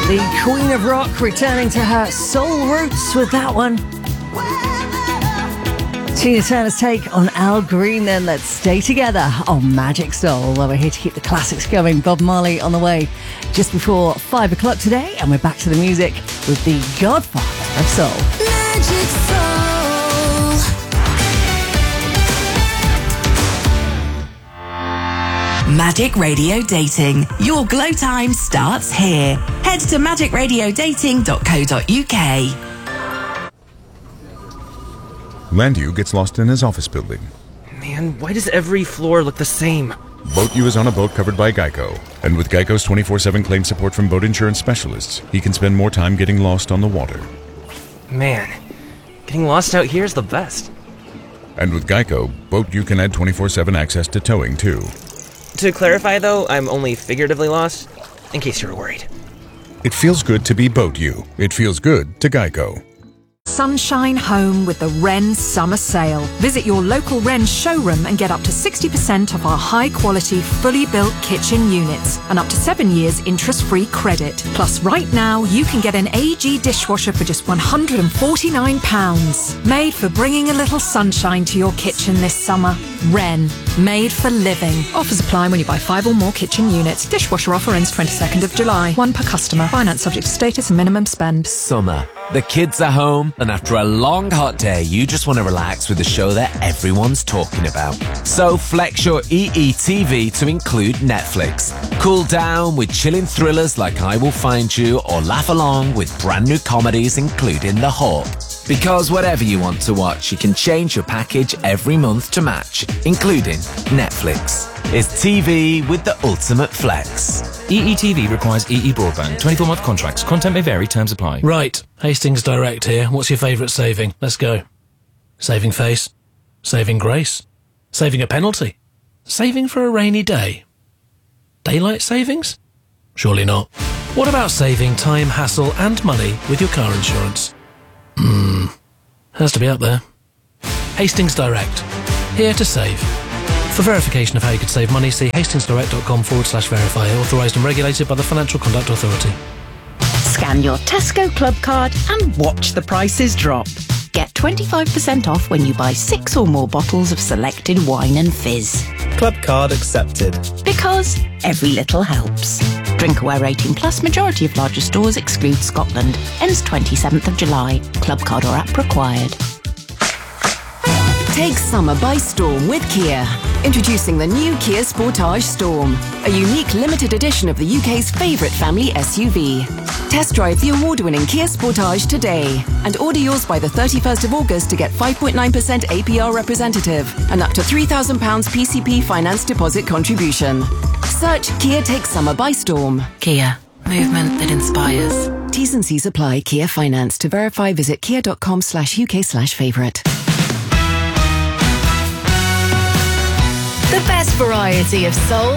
The Queen of Rock returning to her soul roots with that one. Tina Turner's take on Al Green, then let's stay together on Magic Soul. Well, we're here to keep the classics going. Bob Marley on the way just before 5 o'clock today, and we're back to the music with the Godfather of Soul. Magic Soul. Magic Radio Dating. Your glow time starts here. Head to magicradiodating.co.uk. Landu gets lost in his office building. Man, why does every floor look the same? Boat U is on a boat covered by Geico. And with Geico's 24/7 claim support from boat insurance specialists, he can spend more time getting lost on the water. Man, getting lost out here is the best. And with Geico, Boat U can add 24/7 access to towing, too. To clarify, though, I'm only figuratively lost, in case you were worried. It feels good to be Boat U. It feels good to Geico. Sunshine home with the Wren Summer Sale. Visit your local Wren showroom and get up to 60% off our high-quality, fully built kitchen units and up to 7 years interest-free credit. Plus, right now, you can get an AG dishwasher for just £149. Made for bringing a little sunshine to your kitchen this summer. Wren. Made for living. Offers apply when you buy 5 or more kitchen units. Dishwasher offer ends 22nd of July. 1 per customer. Finance subject to status and minimum spend. Summer. The kids are home, and after a long hot day, you just want to relax with a show that everyone's talking about. So flex your EETV to include Netflix. Cool down with chilling thrillers like I Will Find You, or laugh along with brand new comedies including The Hawk. Because whatever you want to watch, you can change your package every month to match, including Netflix. It's TV with the ultimate flex. EETV requires EE broadband. 24-month contracts. Content may vary. Terms apply. Right. Hastings Direct here. What's your favourite saving? Let's go. Saving face. Saving grace. Saving a penalty. Saving for a rainy day. Daylight savings? Surely not. What about saving time, hassle and money with your car insurance? Has to be up there. Hastings Direct. Here to save. For verification of how you could save money, see hastingsdirect.com/verify. Authorised and regulated by the Financial Conduct Authority. Scan your Tesco Club card and watch the prices drop. Get 25% off when you buy 6 or more bottles of selected wine and fizz. Club card accepted. Because every little helps. Drinkaware 18 plus, majority of larger stores exclude Scotland. Ends 27th of July. Club card or app required. Take summer by storm with Kia. Introducing the new Kia Sportage Storm, a unique limited edition of the UK's favourite family SUV. Test drive the award-winning Kia Sportage today and order yours by the 31st of August to get 5.9% APR representative and up to £3,000 PCP finance deposit contribution. Search Kia Take Summer by Storm. Kia. Movement that inspires. T's and C's apply. Kia Finance. To verify, visit kia.com/UK/favourite. The best variety of soul,